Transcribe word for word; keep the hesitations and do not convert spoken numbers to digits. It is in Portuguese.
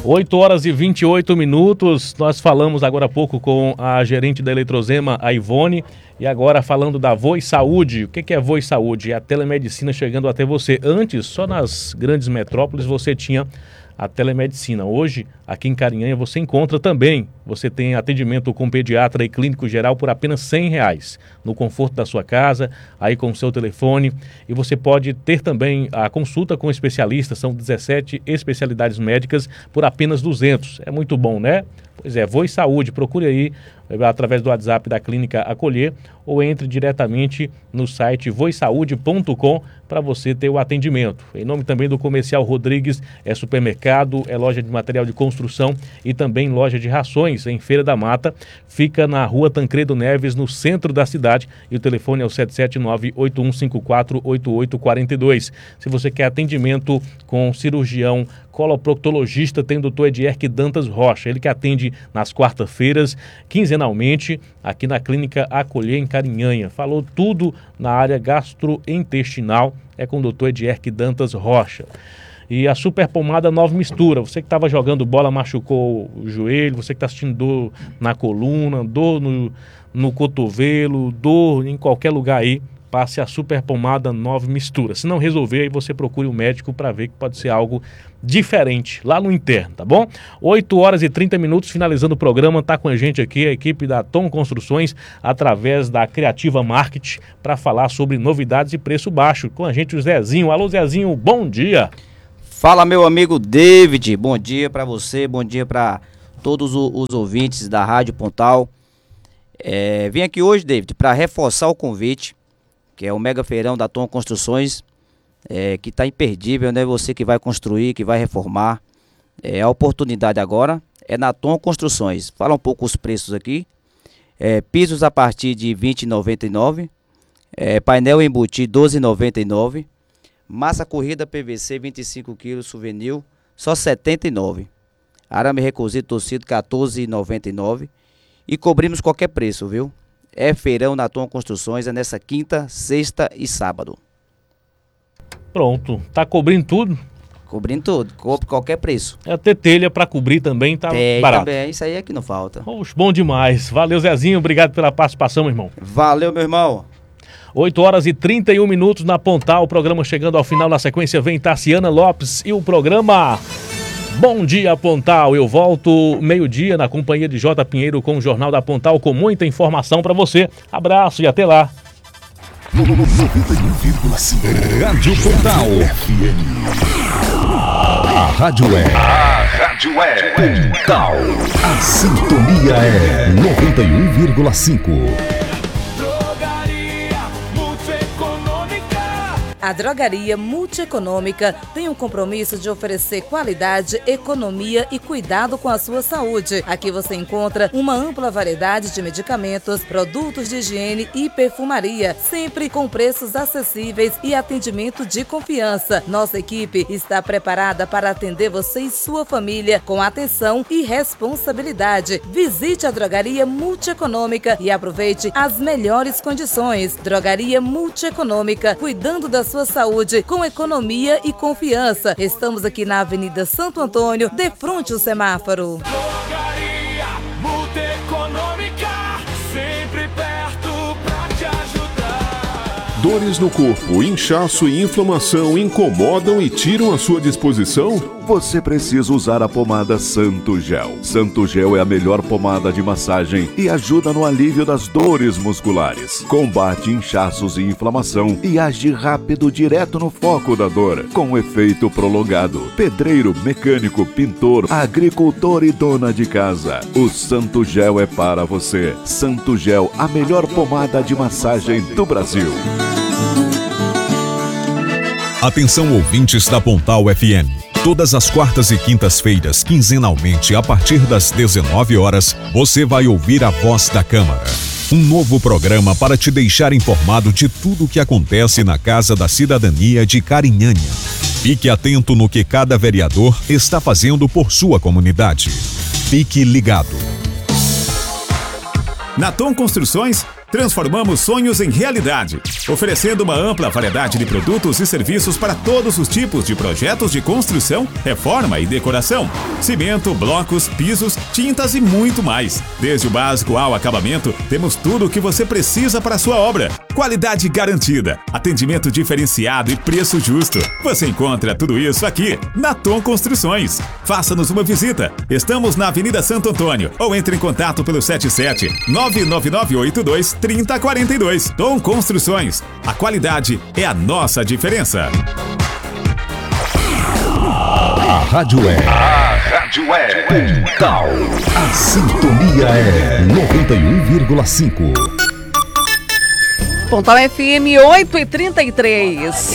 oito horas e vinte e oito minutos, nós falamos agora há pouco com a gerente da Eletrozema, a Ivone, e agora falando da Voz Saúde. O que é Voz Saúde? É a telemedicina chegando até você. Antes, só nas grandes metrópoles você tinha a telemedicina. Hoje, aqui em Carinhanha, você encontra também. Você tem atendimento com pediatra e clínico geral por apenas cem reais, no conforto da sua casa, aí com o seu telefone. E você pode ter também a consulta com especialistas, são dezessete especialidades médicas por apenas duzentos. É muito bom, né? Pois é, Voz Saúde, procure aí através do WhatsApp da Clínica Acolher ou entre diretamente no site voz saúde ponto com para você ter o atendimento. Em nome também do Comercial Rodrigues, é supermercado, é loja de material de construção e também loja de rações em Feira da Mata. Fica na Rua Tancredo Neves, no centro da cidade, e o telefone é o sete sete nove, oito um cinco quatro, oito oito quatro dois. Se você quer atendimento com cirurgião coloproctologista, tem o doutor Edierque Dantas Rocha, ele que atende nas quartas-feiras, quinzenalmente, aqui na Clínica Acolher em Carinhanha. Falou tudo na área gastrointestinal, é com o doutor Edierque Dantas Rocha. E a super pomada Nova Mistura, você que estava jogando bola, machucou o joelho, você que está sentindo dor na coluna, dor no, no cotovelo, dor em qualquer lugar aí, passe a super pomada Nova Mistura. Se não resolver, aí você procure um médico para ver que pode ser algo diferente lá no interno, tá bom? oito horas e trinta minutos, finalizando o programa, tá com a gente aqui a equipe da Tom Construções, através da Criativa Marketing, para falar sobre novidades e preço baixo. Com a gente o Zezinho. Alô, Zezinho, bom dia! Fala, meu amigo David, bom dia para você, bom dia para todos os, os ouvintes da Rádio Pontal. É, vim aqui hoje, David, para reforçar o convite, que é o Mega Feirão da Tom Construções, é, que está imperdível, né? Você que vai construir, que vai reformar, é, a oportunidade agora é na Tom Construções. Fala um pouco os preços aqui. É, pisos a partir de vinte reais e noventa e nove centavos, é, painel embutido doze reais e noventa e nove centavos, massa corrida P V C vinte e cinco quilos souvenir só setenta e nove centavos, arame recosido torcido quatorze reais e noventa e nove centavos, e cobrimos qualquer preço, viu? É feirão na Tom Construções, é nessa quinta, sexta e sábado. Pronto, tá cobrindo tudo? Cobrindo tudo, cobre qualquer preço. É ter telha para cobrir também, tá Tem, barato. Também, isso aí é que não falta. Oxe, bom demais. Valeu, Zezinho, obrigado pela participação, meu irmão. Valeu, meu irmão. oito horas e trinta e um minutos na Pontal, o programa chegando ao final. Na sequência vem Tassiana Lopes e o programa Bom Dia Pontal. Eu volto meio-dia na companhia de J. Pinheiro com o Jornal da Pontal, com muita informação para você. Abraço e até lá. noventa e um vírgula cinco Rádio Pontal F M. A rádio é. A rádio é. Pontal. A sintonia é noventa e um vírgula cinco. A Drogaria Multieconômica tem um compromisso de oferecer qualidade, economia e cuidado com a sua saúde. Aqui você encontra uma ampla variedade de medicamentos, produtos de higiene e perfumaria, sempre com preços acessíveis e atendimento de confiança. Nossa equipe está preparada para atender você e sua família com atenção e responsabilidade. Visite a Drogaria Multieconômica e aproveite as melhores condições. Drogaria Multieconômica, cuidando da sua saúde com economia e confiança. Estamos aqui na Avenida Santo Antônio, de frente ao semáforo. Drogaria Multieconômica, sempre perto pra te ajudar. Dores no corpo, inchaço e inflamação incomodam e tiram a sua disposição? Você precisa usar a pomada Santo Gel. Santo Gel é a melhor pomada de massagem e ajuda no alívio das dores musculares. Combate inchaços e inflamação e age rápido direto no foco da dor, com efeito prolongado. Pedreiro, mecânico, pintor, agricultor e dona de casa. O Santo Gel é para você. Santo Gel, a melhor pomada de massagem do Brasil. Atenção, ouvintes da Pontal F M. Todas as quartas e quintas-feiras, quinzenalmente, a partir das dezenove horas, você vai ouvir a Voz da Câmara. Um novo programa para te deixar informado de tudo o que acontece na Casa da Cidadania de Carinhanha. Fique atento no que cada vereador está fazendo por sua comunidade. Fique ligado. Na Tom Construções, Transformamos sonhos em realidade, oferecendo uma ampla variedade de produtos e serviços para todos os tipos de projetos de construção, reforma e decoração. Cimento, blocos, pisos, tintas e muito mais. Desde o básico ao acabamento, temos tudo o que você precisa para a sua obra. Qualidade garantida, atendimento diferenciado e preço justo. Você encontra tudo isso aqui na Tom Construções. Faça-nos uma visita. Estamos na Avenida Santo Antônio ou entre em contato pelo sete sete nove nove nove oito dois três zero quatro dois. Tom Construções. A qualidade é a nossa diferença. A rádio é. A rádio é. Pontal. A sintonia é noventa e um vírgula cinco. Pontal F M oito e trinta e três.